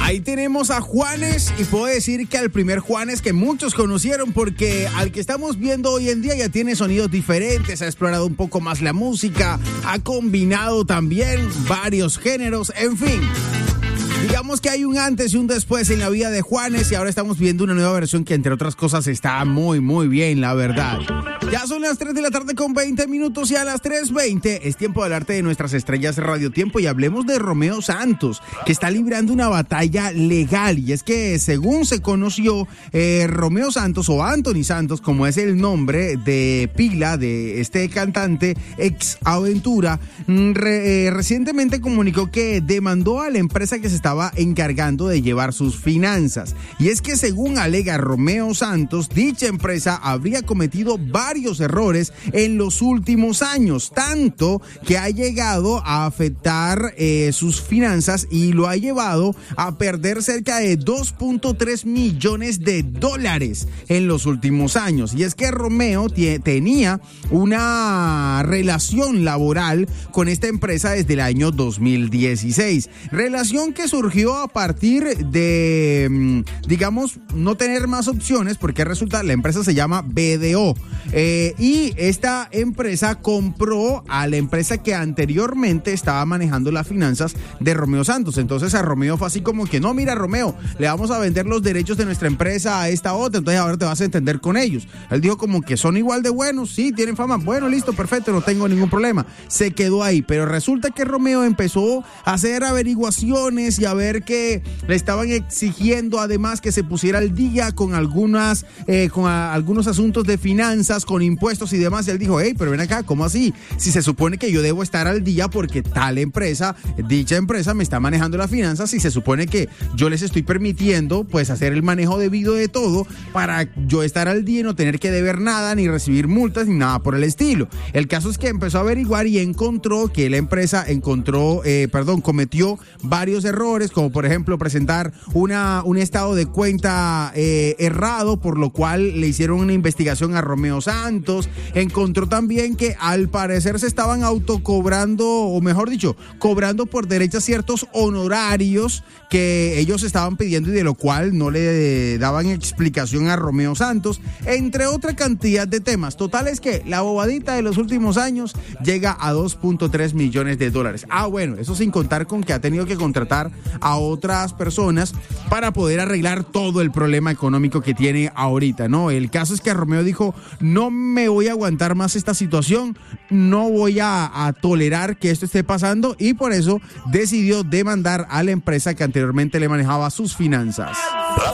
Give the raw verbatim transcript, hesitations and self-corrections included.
Ahí tenemos a Juanes y puedo decir que al primer Juanes que muchos conocieron, porque al que estamos viendo hoy en día ya tiene sonidos diferentes, ha explorado un poco más la música, ha combinado también varios géneros, en fin. Digamos que hay un antes y un después en la vida de Juanes y ahora estamos viendo una nueva versión que entre otras cosas está muy muy bien, la verdad. Ya son las tres de la tarde con veinte minutos y a las tres veinte es tiempo de hablarte de nuestras estrellas Radio Tiempo y hablemos de Romeo Santos, que está librando una batalla legal. Y es que según se conoció, eh, Romeo Santos o Anthony Santos, como es el nombre de pila de este cantante ex Aventura, re, eh, recientemente comunicó que demandó a la empresa que se estaba encargando de llevar sus finanzas. Y es que según alega Romeo Santos, dicha empresa habría cometido varios errores en los últimos años, tanto que ha llegado a afectar eh, sus finanzas y lo ha llevado a perder cerca de dos punto tres millones de dólares en los últimos años. Y es que Romeo t- tenía una relación laboral con esta empresa desde el año dos mil dieciséis, relación que surgió a partir de, digamos, no tener más opciones, porque resulta, la empresa se llama B D O, eh, y esta empresa compró a la empresa que anteriormente estaba manejando las finanzas de Romeo Santos. Entonces a Romeo fue así como que, no, mira Romeo, le vamos a vender los derechos de nuestra empresa a esta otra, entonces ahora te vas a entender con ellos. Él dijo como que son igual de buenos, sí, tienen fama, bueno, listo, perfecto, no tengo ningún problema. Se quedó ahí, pero resulta que Romeo empezó a hacer averiguaciones y a ver que le estaban exigiendo además que se pusiera al día con algunas eh, con a, algunos asuntos de finanzas, con impuestos y demás. Y él dijo, hey, pero ven acá, ¿cómo así? Si se supone que yo debo estar al día porque tal empresa, dicha empresa me está manejando las finanzas y se supone que yo les estoy permitiendo pues hacer el manejo debido de todo para yo estar al día y no tener que deber nada, ni recibir multas, ni nada por el estilo. El caso es que empezó a averiguar y encontró que la empresa encontró, eh, perdón, cometió varios errores, como por ejemplo presentar una, un estado de cuenta eh, errado, por lo cual le hicieron una investigación a Romeo Santos. Encontró también que al parecer se estaban autocobrando, o mejor dicho, cobrando por derecha ciertos honorarios que ellos estaban pidiendo y de lo cual no le daban explicación a Romeo Santos, entre otra cantidad de temas. Total es que la bobadita de los últimos años llega a dos punto tres millones de dólares. Ah, bueno, eso sin contar con que ha tenido que contratar a otras personas para poder arreglar todo el problema económico que tiene ahorita, ¿no? El caso es que Romeo dijo, no me voy a aguantar más esta situación, no voy a, a tolerar que esto esté pasando, y por eso decidió demandar a la empresa que anteriormente le manejaba sus finanzas.